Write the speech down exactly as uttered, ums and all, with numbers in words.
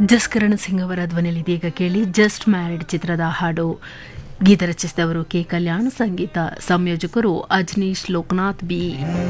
ಜಸ್ಕರಣ್ ಸಿಂಗ್ ಅವರ ಧ್ವನಿಯಲ್ಲಿ ಇದೀಗ ಕೇಳಿ ಜಸ್ಟ್ ಮ್ಯಾರಿಡ್ ಚಿತ್ರದ ಹಾಡು. ಗೀತ ರಚಿಸಿದವರು ಕೆ ಕಲ್ಯಾಣ್, ಸಂಗೀತ ಸಂಯೋಜಕರು ಅಜ್ನೀಶ್ ಲೋಕನಾಥ್ ಬಿ.